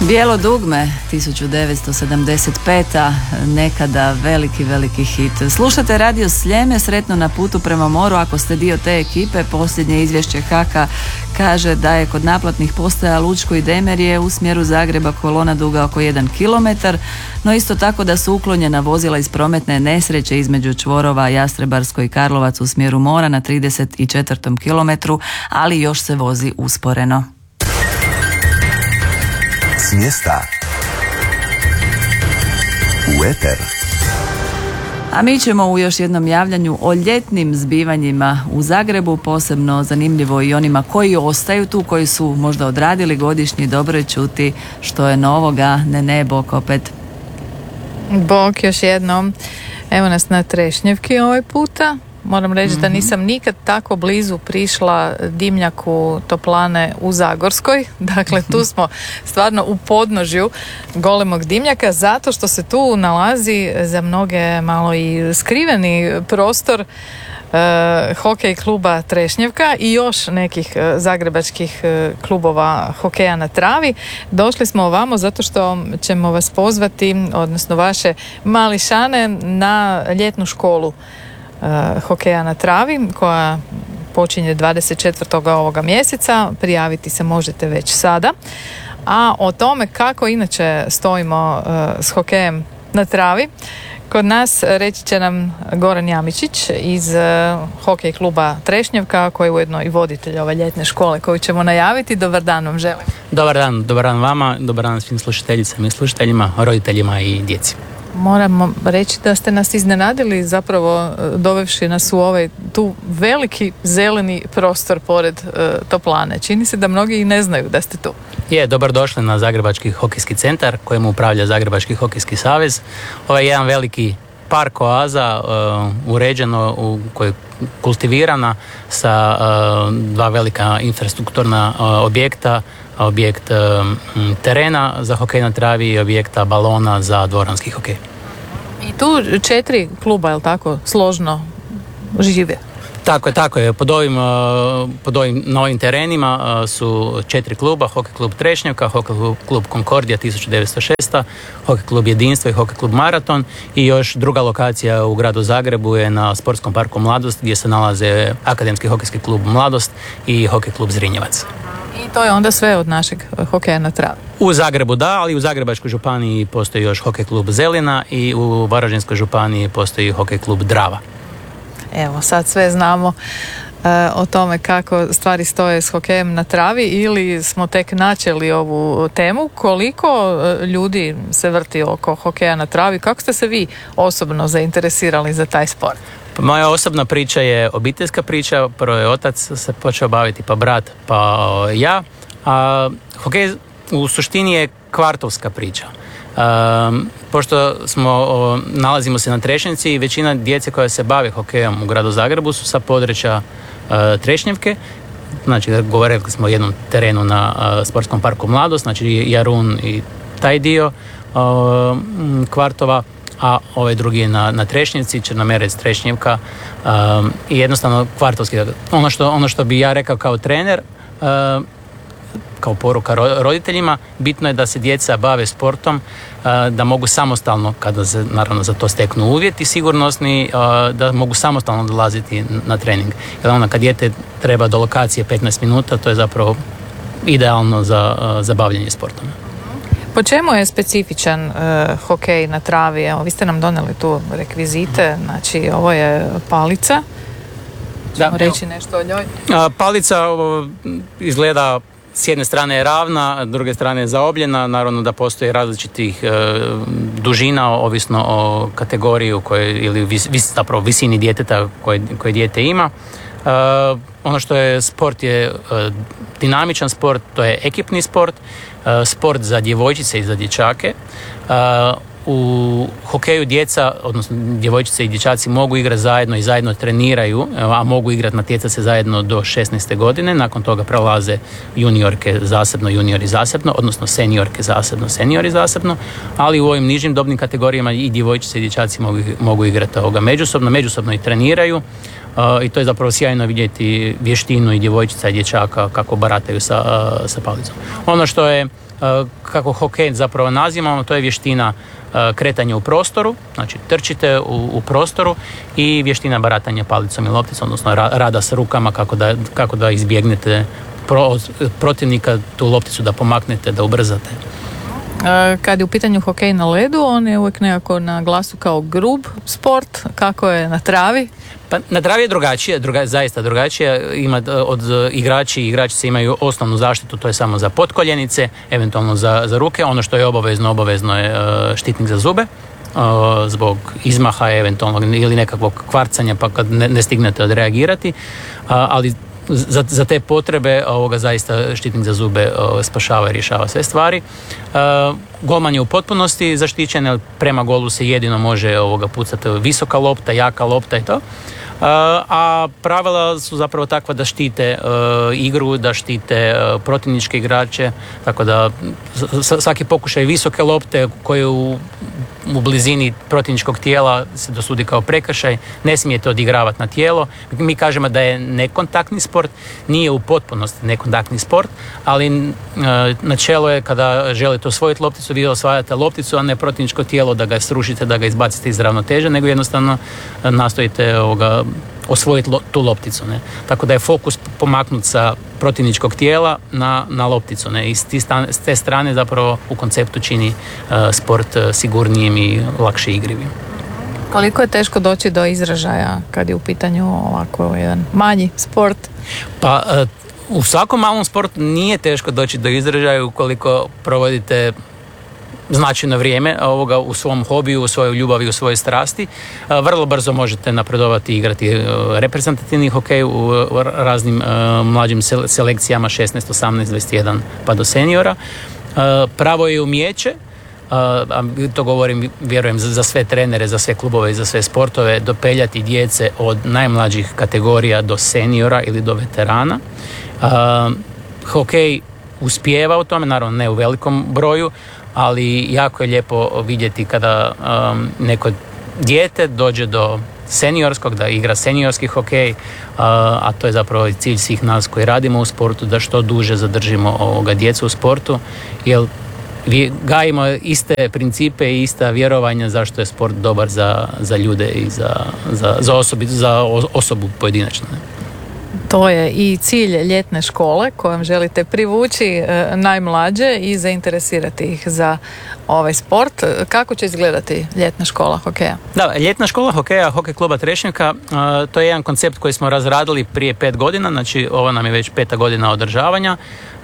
Bijelo dugme, 1975. Nekada veliki hit. Slušate Radio Sljeme, sretno na putu prema moru ako ste dio te ekipe. Posljednje izvješće HAK-a kaže da je kod naplatnih postaja Lučko i Demerje u smjeru Zagreba kolona duga oko 1 km, no isto tako da su uklonjena vozila iz prometne nesreće između čvorova Jastrebarsko i Karlovac u smjeru mora na 34. kilometru, ali još se vozi usporeno. S mjesta u eter. A mi ćemo u još jednom javljanju o ljetnim zbivanjima u Zagrebu, posebno zanimljivo i onima koji ostaju tu, koji su možda odradili godišnji. Dobro je čuti što je novoga. Ne, Bok opet. Bok još jednom. Evo nas na Trešnjevki ovaj puta. Moram reći da nisam nikad tako blizu prišla dimnjaku toplane u Zagorskoj. Dakle, tu smo stvarno u podnožju golemog dimnjaka, zato što se tu nalazi za mnoge malo i skriveni prostor hokej kluba Trešnjevka i još nekih zagrebačkih klubova hokeja na travi. Došli smo ovamo zato što ćemo vas pozvati, odnosno vaše mališane, na ljetnu školu hokeja na travi koja počinje 24. ovoga mjeseca. Prijaviti se možete već sada. A o tome kako inače stojimo s hokejem na travi kod nas reći će nam Goran Jamičić iz hokej kluba Trešnjevka, koji je ujedno i voditelj ove ljetne škole koju ćemo najaviti. Dobar dan vam želim. Dobar dan vama, dobar dan svim slušateljicama i slušateljima, roditeljima i djeci. Moramo reći da ste nas iznenadili, zapravo dovevši nas u ovaj tu veliki zeleni prostor pored toplane. Čini se da mnogi i ne znaju da ste tu. Dobrodošli na Zagrebački hokejski centar kojemu upravlja Zagrebački hokejski savez. Ovo je jedan veliki park oaza, uređeno, koji je kultivirana sa dva velika infrastrukturna objekta, objekt terena za hokej na travi i objekta balona za dvoranski hokej. I tu 4 kluba, je li tako, složno žive? Tako je. Pod ovim novim terenima su 4 kluba: hokej klub Trešnjevka, hokej klub Konkordija 1906, hokej klub Jedinstvo i hokej klub Maraton, i još druga lokacija u gradu Zagrebu je na Sportskom parku Mladost, gdje se nalaze Akademski hokejski klub Mladost i hokej klub Zrinjevac. I to je onda sve od našeg hokeja na travi. U Zagrebu da, ali u Zagrebačkoj županiji postoji još hokej klub Zelina i u Varaždinskoj županiji postoji hokej klub Drava. Evo, sad sve znamo o tome kako stvari stoje s hokejem na travi, ili smo tek načeli ovu temu. Koliko ljudi se vrti oko hokeja na travi? Kako ste se vi osobno zainteresirali za taj sport? Moja osobna priča je obiteljska priča. Prvo je otac se počeo baviti, pa brat, pa ja. A hokej u suštini je kvartovska priča. Pošto nalazimo se na Trešnjevci i većina djece koja se bavi hokejom u gradu Zagrebu su sa područja Trešnjevke. Znači, govorili smo o jednom terenu na Sportskom parku Mladost, znači Jarun i taj dio kvartova, a ovaj drugi je na Trešnjevci, Črnomerec, Trešnjevka, i jednostavno kvartovski. Ono što bi ja rekao kao trener, kao poruka roditeljima, bitno je da se djeca bave sportom, da mogu samostalno, kada se naravno za to steknu uvjeti sigurnosni, da mogu samostalno dolaziti na trening. Jer kad dijete treba do lokacije 15 minuta, to je zapravo idealno za bavljenje sportom. Po čemu je specifičan hokej na travi? Evo, vi ste nam donijeli tu rekvizite, znači ovo je palica. Ćemo reći nešto o njoj? Palica izgleda, s jedne strane je ravna, s druge strane je zaobljena. Naravno da postoji različitih dužina, ovisno o kategoriji ili zapravo visini djeteta koje dijete ima. Ono što je sport je dinamičan sport, to je ekipni sport, sport za djevojčice i za dječake. U hokeju djeca, odnosno djevojčice i dječaci mogu igrati zajedno i zajedno treniraju, a mogu igrati, natjecati se zajedno do 16. godine. Nakon toga prelaze juniorke zasebno, juniori zasebno, odnosno seniorke zasebno, seniori zasebno, ali u ovim nižim dobnim kategorijama i djevojčice i dječaci mogu igrati međusobno i treniraju. I to je zapravo sjajno vidjeti vještinu i djevojčica i dječaka kako barataju sa palicom. Ono što je kako hokej zapravo nazivamo, to je vještina kretanja u prostoru, znači trčite u prostoru, i vještina baratanja palicom i lopticom, odnosno rada s rukama kako da izbjegnete protivnika, tu lopticu da pomaknete, da ubrzate. Kad je u pitanju hokej na ledu, on je uvijek nekako na glasu kao grub sport, kako je na travi? Pa na travi je drugačije, zaista drugačije. Ima od igrači i igračice imaju osnovnu zaštitu, to je samo za potkoljenice, eventualno za ruke. Ono što je obavezno je štitnik za zube, zbog izmaha eventualno ili nekakvog kvarcanja, pa kad ne stignete odreagirati, ali za te potrebe zaista štitnik za zube spašava i rješava sve stvari. Golman je u potpunosti zaštićen, jer prema golu se jedino može pucati visoka lopta, jaka lopta i to. A pravila su zapravo takva da štite igru, da štite protivničke igrače, tako da svaki pokušaj visoke lopte koje u blizini protivničkog tijela se dosudi kao prekršaj, ne smijete odigravati na tijelo. Mi kažemo da je nekontaktni sport, nije u potpunosti nekontaktni sport, ali načelo je kada želite osvojiti lopticu, vi osvajate lopticu, a ne protivničko tijelo da ga srušite, da ga izbacite iz ravnoteže, nego jednostavno nastojite osvojiti tu lopticu. Ne? Tako da je fokus pomaknut sa protivničkog tijela na lopticu. Ne? I s te strane zapravo u konceptu čini sport sigurnijim i lakše igrivim. Koliko je teško doći do izražaja kad je u pitanju ovako jedan manji sport? Pa u svakom malom sportu nije teško doći do izražaja ukoliko provodite značajno vrijeme u svom hobiju, u svojoj ljubavi, u svojoj strasti. Vrlo brzo možete napredovati i igrati reprezentativni hokej u raznim mlađim selekcijama 16, 18, 21 pa do seniora. Pravo je umijeće, a to govorim, vjerujem, za sve trenere, za sve klubove i za sve sportove, dopeljati djece od najmlađih kategorija do seniora ili do veterana. Hokej uspijeva u tome, naravno ne u velikom broju, ali jako je lijepo vidjeti kada neko dijete dođe do seniorskog, da igra seniorski hokej, a to je zapravo cilj svih nas koji radimo u sportu, da što duže zadržimo djecu u sportu, jer gajimo iste principe i ista vjerovanja zašto je sport dobar za ljude i za osobu pojedinačno. To je i cilj ljetne škole kojom želite privući najmlađe i zainteresirati ih za ovaj sport. Kako će izgledati ljetna škola hokeja? Da, ljetna škola hokeja Hokej kluba Trešnjevka, to je jedan koncept koji smo razradili prije 5 godina, znači ovo nam je već 5. godina održavanja.